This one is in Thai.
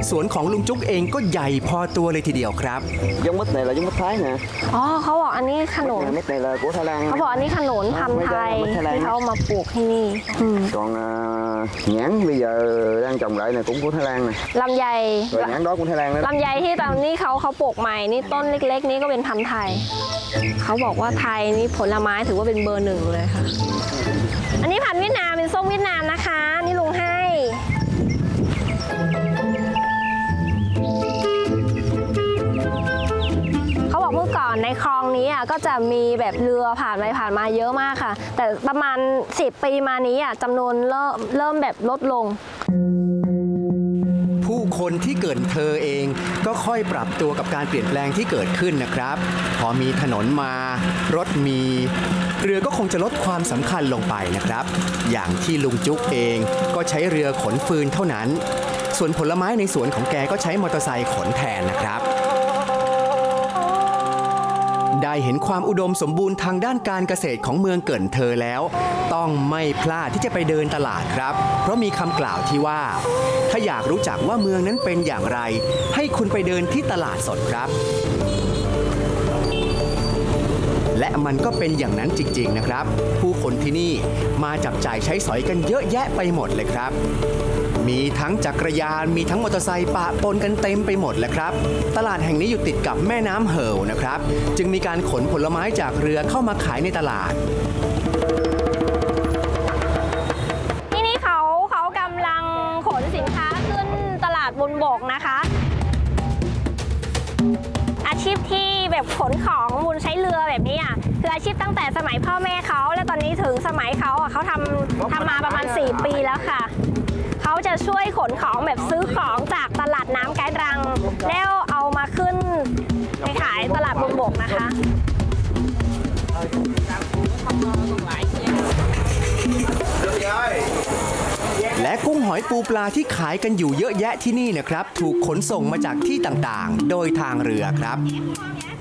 สวนของลุงจุ๊กเองก็ใหญ่พอตัวเลยทีเดียวครับ Giống mít này là giống mít Thái nè. อ๋อเขาบอกอันนี้ขนุน Mít này là của Thái Lan. เขาบอกอันนี้ขนุนพันธุ์ไทยที่เขาเอามาปลูกที่นี่ Còn nhãn bây giờ đang trồng lại này cũng của Thái Lan nè. ลำไย Rồi nhãn đó của Thái Lan đó. ลำไยที่ตอนนี้เขาปลูกใหม่นี่ต้นเล็กๆนี้ก็เป็นพันธุ์ไทยเขาบอกว่าไทยนี่ผลไม้ถือว่าเป็นเบอร์ 1เลยค่ะอันนี้พันธุ์เวียดนามเป็นส้มเวียดนามนะคะนี่ลุงให้เขาบอกเมื่อก่อนในคลองนี้ก็จะมีแบบเรือผ่านไปผ่านมาเยอะมากค่ะแต่ประมาณ10 ปีมานี้จำนวนเริ่มแบบลดลงผู้คนที่เกิดเธอเองก็ค่อยปรับตัวกับการเปลี่ยนแปลงที่เกิดขึ้นนะครับพอมีถนนมารถมีเรือก็คงจะลดความสำคัญลงไปนะครับอย่างที่ลุงจุ๊กเองก็ใช้เรือขนฟืนเท่านั้นส่วนผลไม้ในสวนของแกก็ใช้มอเตอร์ไซค์ขนแทนนะครับได้เห็นความอุดมสมบูรณ์ทางด้านการเกษตรของเมืองเกินเธอแล้วต้องไม่พลาดที่จะไปเดินตลาดครับเพราะมีคำกล่าวที่ว่าถ้าอยากรู้จักว่าเมืองนั้นเป็นอย่างไรให้คุณไปเดินที่ตลาดสดครับและมันก็เป็นอย่างนั้นจริงๆนะครับผู้คนที่นี่มาจับจ่ายใช้สอยกันเยอะแยะไปหมดเลยครับมีทั้งจักรยานมีทั้งมอเตอร์ไซค์ปะปนกันเต็มไปหมดเลยครับตลาดแห่งนี้อยู่ติดกับแม่น้ำเหิลนะครับจึงมีการขนผลไม้จากเรือเข้ามาขายในตลาดที่นี่เขากำลังขนสินค้าขึ้นตลาดบนบกนะคะอาชีพที่แบบขนของบนใช้เรือแบบนี้คืออาชีพตั้งแต่สมัยพ่อแม่เขาและตอนนี้ถึงสมัยเขาเขาทำมาประมาณ4 ปีแล้วค่ะเขาจะช่วยขนของแบบซื้อของจากตลาดน้ำไกด์รังแล้วเอามาขึ้นไปขายตลาดบนบกนะคะและกุ้งหอยปูปลาที่ขายกันอยู่เยอะแยะที่นี่นะครับถูกขนส่งมาจากที่ต่างๆโดยทางเรือครับ